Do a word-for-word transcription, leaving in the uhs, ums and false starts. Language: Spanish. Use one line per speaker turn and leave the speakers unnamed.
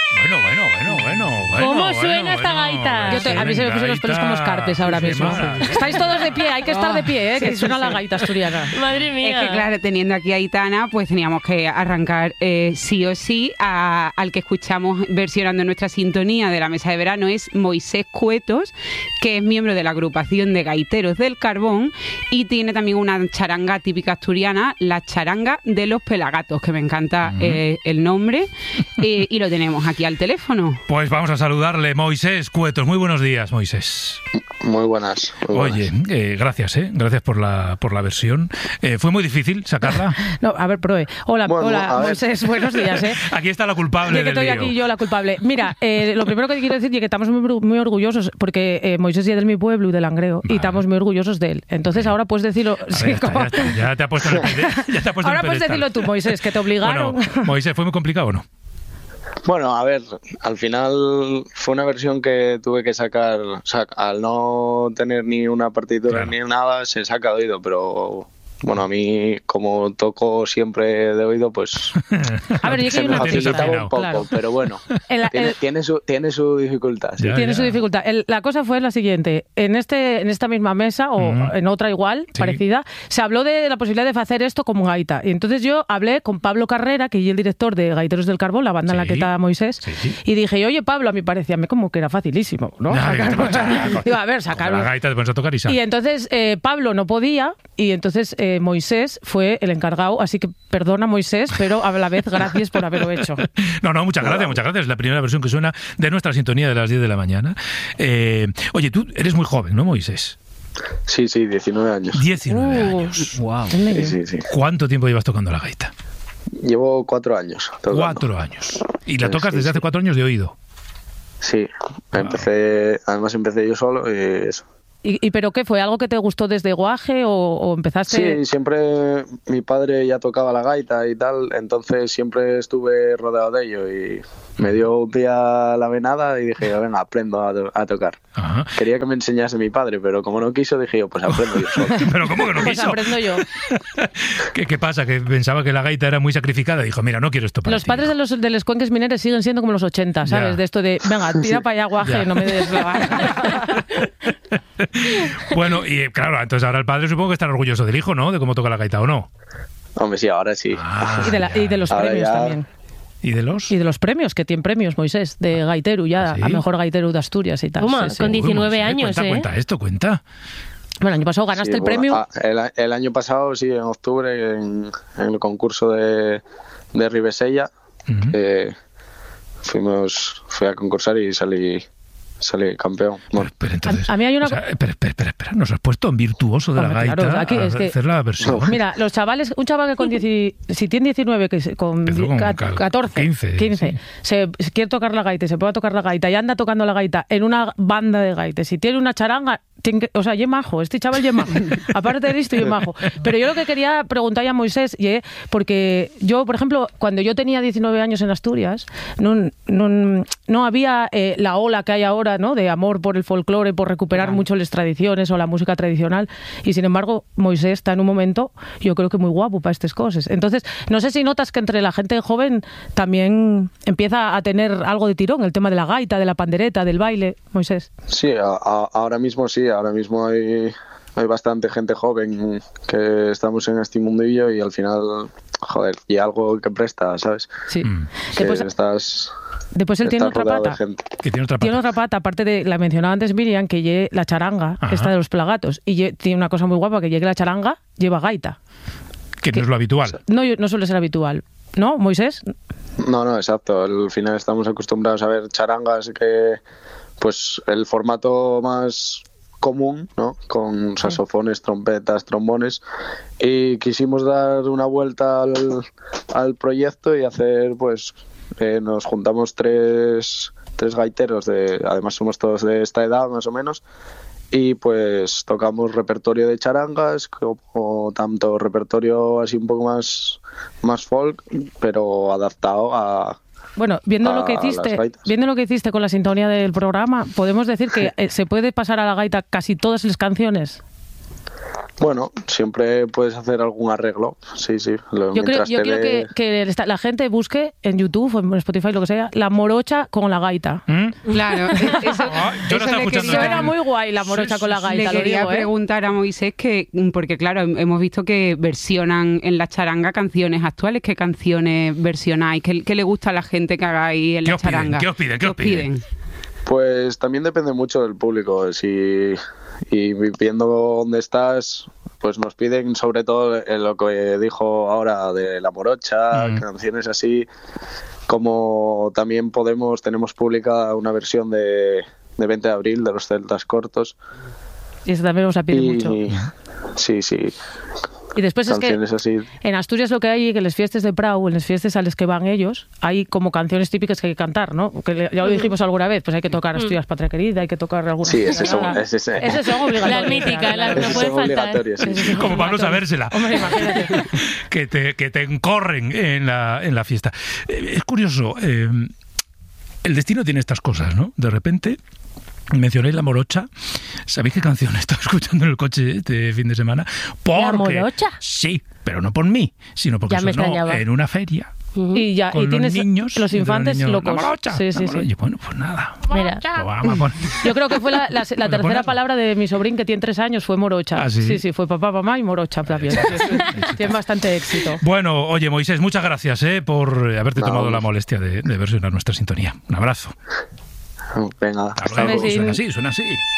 Bueno, bueno, bueno, bueno, bueno.
¿Cómo
bueno,
suena
bueno,
esta gaita?
bueno,
Yo te-
A mí se me pusieron los pelos como escarpes ahora
Sí,
mismo.
Mara.
Estáis todos de pie, hay que estar de pie, ¿eh?
Sí,
que
sí,
suena
sí.
la gaita asturiana.
Madre
Es
mía.
que, claro, teniendo aquí a Aitana, pues teníamos que arrancar eh, sí o sí a- al que escuchamos versionando nuestra sintonía de la mesa de verano, es Moisés Cuetos, que es miembro de la agrupación de gaiteros del Carbón y tiene también una charanga típica asturiana, la charanga de los pelagatos, que me encanta eh, el nombre, eh, y lo tenemos aquí al teléfono.
Pues vamos a saludarle, Moisés Cuetos. Muy buenos días, Moisés.
Muy buenas. Muy buenas.
Oye, eh, gracias, ¿eh? Gracias por la, por la versión. Eh, ¿Fue muy difícil sacarla?
No, a ver, Proe. Hola,
Bueno,
hola,
a ver.
Moisés, buenos días, ¿eh?
Aquí está la culpable
Y que
del
estoy
lío.
aquí yo la culpable. Mira, eh, lo primero que quiero decir es que estamos muy, bru- muy orgullosos porque eh, Moisés es de mi pueblo y de Langreo y
Vale.
estamos muy orgullosos de él. Entonces ahora puedes decirlo...
A ver,
sí,
ya, está,
como-
ya, está, ya te ha puesto en el pede- ya te ha puesto en
ahora
el
puedes
pedestal.
decirlo tú, Moisés, que te obligaron.
Bueno, Moisés, ¿fue muy complicado o no?
Bueno, a ver, al final fue una versión que tuve que sacar, o sea, al no tener ni una partitura
Claro.
ni nada, se saca de oído, pero bueno, a mí como toco siempre de oído, pues
A ver, yo
se
que hay
me
una
tienes
facilitaba
afinado.
un poco,
Claro.
pero bueno,
En la-
tiene,
el-
tiene su, tiene su dificultad. sí.
Ya,
Tiene
ya.
su dificultad. El- la cosa fue la siguiente. En este, en esta misma mesa, o
Ujú.
en otra igual,
Sí.
parecida, se habló de la posibilidad de hacer esto como gaita. Y entonces yo hablé con Pablo Carrera, que es el director de Gaiteros del Carbón, la banda en la
Sí.
que está Moisés,
Sí.
y dije, oye, Pablo, a mí parecíame como que era facilísimo, ¿no?
Ya, que te
Sacar-
machaco.
Digo, a ver,
Con
sacar...
la gaita te pones a tocar y sal.
Y entonces eh, Pablo no podía y entonces eh, Moisés fue el encargado, así que perdona Moisés, pero a la vez gracias por haberlo hecho.
No, no, muchas gracias, muchas gracias. Es la primera versión que suena de nuestra sintonía de las diez de la mañana. Eh, oye, tú eres muy joven, ¿no, Moisés?
Sí, sí, diecinueve años.
diecinueve
Uh,
años.
Wow.
Sí, sí, sí.
¿Cuánto tiempo llevas tocando la gaita?
Llevo cuatro años tocando.
Cuatro años. ¿Y la
Sí,
tocas
sí,
desde hace
sí.
cuatro años de oído?
Sí, empecé, además empecé yo solo y eso.
¿Y, y pero qué fue? ¿Algo que te gustó desde guaje o, o empezaste...?
Sí, siempre mi padre ya tocaba la gaita y tal, entonces siempre estuve rodeado de ello y me dio un día la venada y dije, venga, aprendo a, to- a tocar.
Ajá.
Quería que me enseñase mi padre, pero como no quiso, dije yo, pues aprendo yo solo.
Pero ¿cómo que no
Pues
quiso?
aprendo yo.
¿Qué, qué pasa? Que pensaba que la gaita era muy sacrificada. Dijo, mira, no quiero esto para
Los
ti.
padres de los, de los cuenques mineros siguen siendo como los ochenta, ¿sabes?
Ya.
De esto de, venga, tira para allá guaje,
Ya.
no me des la
Bueno, y claro, entonces ahora el padre supongo que estará orgulloso del hijo, ¿no? De cómo toca la gaita o no.
Hombre, sí, ahora sí.
Ah,
y, de la-
ya.
y de los
Ahora
premios
ya-
también.
¿Y de los?
Y de los premios, que tiene premios, Moisés, de gaitero ya,
¿Sí?
a mejor gaitero de Asturias y tal.
Toma,
Sí, sí.
con diecinueve
Uy,
años,
cuenta,
¿eh?
Cuenta esto, cuenta.
Bueno, el año pasado ganaste
Sí,
el
bueno,
premio.
ah, el, a- el año pasado, sí, en octubre, en, en el concurso de, de Ribesella,
Ujú.
eh, fuimos, fui a concursar y salí, salí campeón. Bueno,
Pero entonces,
A- a mí hay una
o sea, espera, espera, espera, espera, nos has puesto en virtuoso de la
Hombre,
gaita
claro, aquí
a
es que-
hacer la versión.
Mira, los chavales, un chaval que con dieci, si tiene diecinueve, que se- con,
Empezó con
ca-
cal-
catorce,
quince,
quince,
sí.
se, se quiere tocar la gaita y se puede tocar la gaita y anda tocando la gaita en una banda de gaites, si tiene una charanga, tiene que- o sea, ye majo, este chaval ye majo. Aparte de esto, ye majo. Pero yo lo que quería preguntar a Moisés, ye, porque yo, por ejemplo, cuando yo tenía diecinueve años en Asturias, no, no, no había eh, la ola que hay ahora, ¿no? De amor por el folclore, por recuperar mucho las tradiciones o la música tradicional. Y sin embargo, Moisés está en un momento, yo creo que muy guapo para estas cosas. Entonces, no sé si notas que entre la gente joven también empieza a tener algo de tirón, el tema de la gaita, de la pandereta, del baile, Moisés.
sí, a- a- ahora mismo sí, ahora mismo hay, hay bastante gente joven que estamos en este mundillo y al final, joder, y algo que presta, ¿sabes?
Sí.
Mm.
Que
Después,
estás,
después él tiene
estás
otra
rodeado de
pata.
gente.
Que tiene otra pata.
Tiene otra pata, aparte de la mencionaba antes Miriam, que lleve la charanga,
Ajá.
esta de los pelagatos. Y lle- tiene una cosa muy guapa, que llegue la charanga, lleva gaita.
Que no es lo habitual.
No, no suele ser habitual. ¿No, Moisés?
No, no, exacto. Al final estamos acostumbrados a ver charangas que, pues, el formato más común, ¿no? Con saxofones, trompetas, trombones. Y quisimos dar una vuelta al, al proyecto y hacer, pues, eh, nos juntamos tres, tres gaiteros, de, además somos todos de esta edad, más o menos. Y pues tocamos repertorio de charangas, como tanto repertorio así un poco más, más folk, pero adaptado a...
Bueno, viendo lo que
a
hiciste,
las gaitas.
viendo lo que hiciste con la sintonía del programa, podemos decir que eh, se puede pasar a la gaita casi todas las canciones.
Bueno, siempre puedes hacer algún arreglo, sí, sí. Lo,
Yo, creo, yo
te
quiero
ve...
que, que la gente busque en YouTube o en Spotify, lo que sea, la morocha con la gaita.
¿Mm?
Claro, eso,
Ah, yo no estaba
eso le
escuchando
quería-
esto.
Era muy guay la morocha
Sí,
con la
sí, sí.
gaita,
Le
lo
quería
digo, ¿eh?
preguntar a Moisés que, porque claro, hemos visto que versionan en la charanga canciones actuales. ¿Qué canciones versionáis? ¿Qué, qué le gusta a la gente que hagáis en
¿Qué
la
os piden?
charanga?
¿Qué os piden? ¿Qué os piden?
Pues también depende mucho del público. Si y viendo dónde estás, pues nos piden sobre todo en lo que dijo ahora de la morocha,
Mm.
canciones así, como también podemos, tenemos publicada una versión de, de veinte de abril de los Celtas Cortos.
Y eso también os la pide
Y
mucho.
sí, sí,
Y después es que
canciones así.
en Asturias lo que hay, que en las fiestas de Prau, en las fiestas a las que van ellos, hay como canciones típicas que hay que cantar, ¿no? Que le- ya lo dijimos alguna vez, pues hay que tocar Asturias Patria Querida, hay que tocar alguna...
Sí, ese son,
Ah,
ese, ese.
Esas son obligatorias.
Las míticas, las que
Esos
no pueden
son
faltar.
obligatorios, sí, sí.
Como para no sabérsela.
Hombre, imagínate.
que, te, que te encorren en la, en la fiesta. Eh, Es curioso, eh, el destino tiene estas cosas, ¿no? De repente mencionáis la morocha. ¿Sabéis qué canción he estado escuchando en el coche este fin de semana? Porque,
¿La morocha?
Sí, pero no por mí, sino porque
Ya me
sonó
extrañaba.
en una feria.
Y ya,
Con
y tienes
los niños,
los
entre
infantes
niños,
locos.
La morocha,
Sí, sí,
la morocha.
sí.
Y bueno, pues nada.
Mira,
Pues vamos a poner-
Yo creo que fue la, la- la tercera
ponerlo.
palabra de mi sobrín, que tiene tres años, fue morocha.
¿Ah, sí?
sí, sí, fue papá, mamá y morocha también. Tiene bastante éxito.
Bueno, oye, Moisés, muchas gracias eh, por haberte
No,
tomado
hombre.
la molestia de, de versionar nuestra sintonía. Un abrazo.
Venga,
Hasta
hasta
luego.
luego.
Suena así, suena así.